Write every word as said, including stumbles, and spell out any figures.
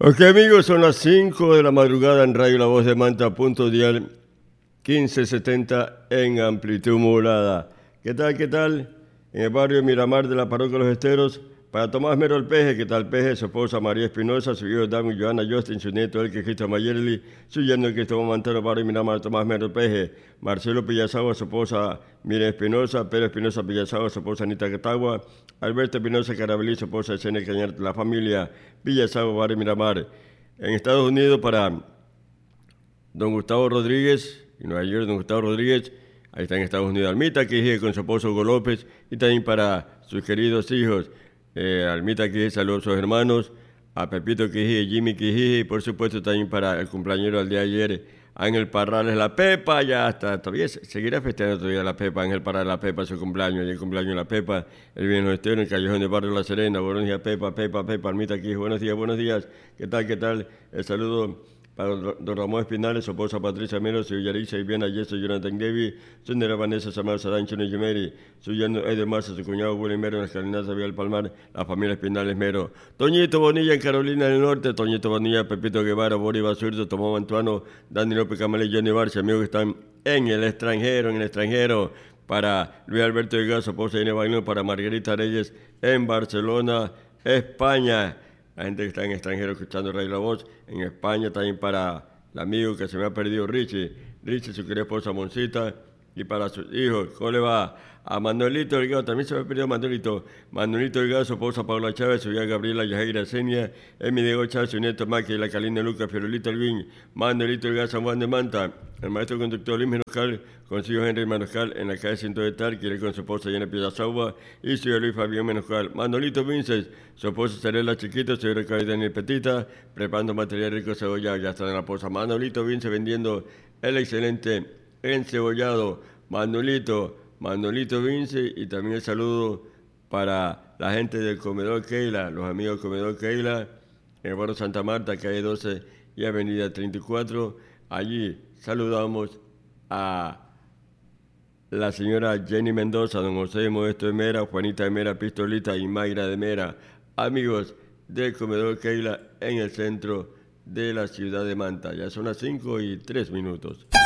Ok, amigos, son las cinco de la madrugada en Radio La Voz de Manta, punto dial quince setenta en amplitud modulada. ¿Qué tal, qué tal? En el barrio Miramar de la Parroquia Los Esteros, para Tomás Mero el Peje, ¿qué tal Peje? Su esposa María Espinosa, su hijo Dami, Joana Justin, su nieto Elke Cristo Mayerli, su yerno Cristóbal Mantero, barrio Miramar, Tomás Mero el Peje, Marcelo Pillazagua, su esposa Miriam Espinosa, Pedro Espinosa Pillazagua, su esposa Anita Catagua, Alberto Espinosa Carabelí, su esposa Esenia Cañar, la familia Pillazagua, barrio Miramar. En Estados Unidos para don Gustavo Rodríguez, en Nueva York, don Gustavo Rodríguez, ahí está en Estados Unidos, Almita Quijé con su esposo Hugo López, y también para sus queridos hijos, eh, Almita Quijé, saludos a sus hermanos, a Pepito Quijé, Jimmy Quijé, y por supuesto también para el cumpleañero del día de ayer, Ángel Parrales, la Pepa, ya está, todavía seguirá festejando todavía la Pepa, Ángel Parrales, la Pepa, su cumpleaños, y el cumpleaños de la Pepa, el viernes estero en el Callejón del Barrio La Serena. Buenos días, Pepa, Pepa, Pepa, Almita Quijé, buenos días, buenos días, ¿qué tal, qué tal? El saludo para don Ramón Espinales, su esposa Patricia Mero, su Yarisa y Viana Yeso, Jonathan Devi, su nera Vanessa Samar Sarancho Neyemeri, su yerno Eder Marza, su cuñado Willy Mero, en la escalinata Vía del Palmar, la familia Espinales Mero, Toñito Bonilla en Carolina del Norte, Toñito Bonilla, Pepito Guevara, Bori Basurto, Tomás Mantuano, Dani López Camalé, Johnny Barcia, amigos que están en el extranjero, en el extranjero, para Luis Alberto Delgado, su esposa Inés Bailón, para Margarita Reyes en Barcelona, España. La gente que está en extranjero escuchando Radio La Voz, en España también para el amigo que se me ha perdido, Richie, Richie, su querida esposa Moncita, y para sus hijos, ¿cómo le va? A Manuelito Delgado, también se me ha perdido Manuelito, Manuelito Delgado, su esposa Paula Chávez, su hija Gabriela Yajaira Senia, Emi Diego Chávez, su nieto Maki, la Calina Lucas, Fiorelito Alvin, Manuelito Delgado, San Juan de Manta, el maestro conductor Luis Menoscal, con su hijo Henry Menoscal, en la calle Cinto de Tal, quiere con su esposa Yana Piedazagua, y su hijo Luis Fabián Menoscal, Manolito Vinces, su esposa Cerela Chiquito, su hijo Daniel Petita, preparando material rico cebollado, ya está en la posa, Manolito Vinces vendiendo el excelente encebollado, Manolito, Manolito Vince, y también el saludo para la gente del Comedor Keila, los amigos del Comedor Keila, en el barrio Santa Marta, calle doce y avenida treinta y cuatro. Allí saludamos a la señora Jenny Mendoza, don José Modesto de Mera, Juanita de Mera, Pistolita y Mayra de Mera, amigos del Comedor Keila en el centro de la ciudad de Manta. Ya son las cinco y tres minutos.